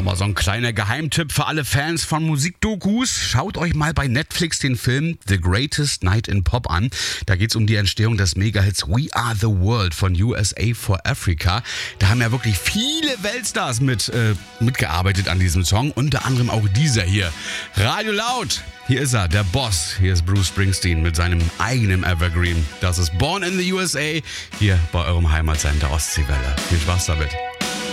Aber so ein kleiner Geheimtipp für alle Fans von Musikdokus. Schaut euch mal bei Netflix den Film The Greatest Night in Pop an. Da geht es um die Entstehung des Megahits We Are the World von USA for Africa. Da haben ja wirklich viele Weltstars mitgearbeitet an diesem Song. Unter anderem auch dieser hier. Radio Laut. Hier ist er, der Boss. Hier ist Bruce Springsteen mit seinem eigenen Evergreen. Das ist Born in the USA. Hier bei eurem Heimatsender Ostseewelle. Viel Spaß damit.